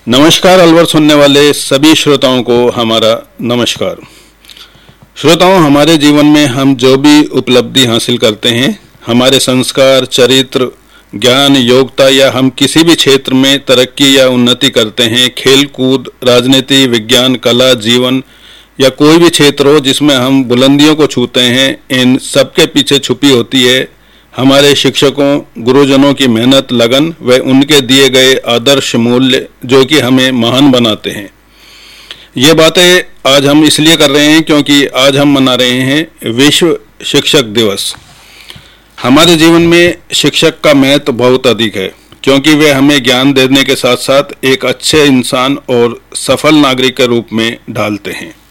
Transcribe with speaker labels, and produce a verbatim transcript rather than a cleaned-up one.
Speaker 1: नमस्कार। अलवर सुनने वाले सभी श्रोताओं को हमारा नमस्कार। श्रोताओं, हमारे जीवन में हम जो भी उपलब्धि हासिल करते हैं, हमारे संस्कार, चरित्र, ज्ञान, योग्यता या हम किसी भी क्षेत्र में तरक्की या उन्नति करते हैं, खेल कूद, राजनीति, विज्ञान, कला, जीवन या कोई भी क्षेत्र हो जिसमें हम बुलंदियों को छूते हैं, इन सबके पीछे छुपी होती है हमारे शिक्षकों, गुरुजनों की मेहनत, लगन व उनके दिए गए आदर्श मूल्य जो कि हमें महान बनाते हैं। ये बातें आज हम इसलिए कर रहे हैं क्योंकि आज हम मना रहे हैं विश्व शिक्षक दिवस। हमारे जीवन में शिक्षक का महत्व बहुत अधिक है क्योंकि वे हमें ज्ञान देने के साथ साथ एक अच्छे इंसान और सफल नागरिक के रूप में ढालते हैं।